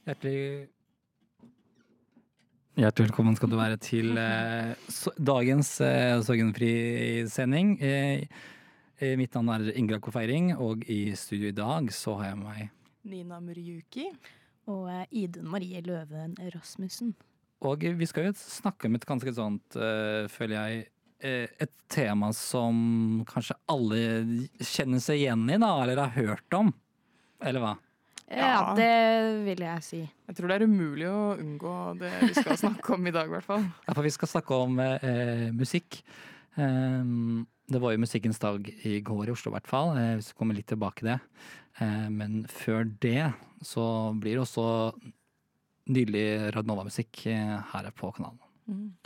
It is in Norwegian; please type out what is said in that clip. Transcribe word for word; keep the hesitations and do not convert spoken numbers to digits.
Hjertelig Hjertelig velkommen skal du være til eh, so dagens eh, sorgenfri-sending. Eh, eh, mitt navn er Ingrid Kofeiring, og i studio i dag så har jeg med meg Nina Muriuki. Og eh, Idun Marie Løven Rasmussen. Og vi skal jo snakke om et ganske sånt, eh, føler jeg, eh, et tema som kanskje alle kjenner seg igjen i, da, eller har hørt om. Eller hva? Ja, Ja. det vil jeg si. Jeg tror det er umulig å unngå det vi skal snakke om i dag, i hvert fall. Ja, for vi skal snakke om eh, musikk. Um, det var jo musikkens dag i går i Oslo, i hvert fall. Eh, vi skal komme litt tilbake til det. Eh, men før det så blir det også nydelig Radnova-musikk eh, her på kanalen. Mm.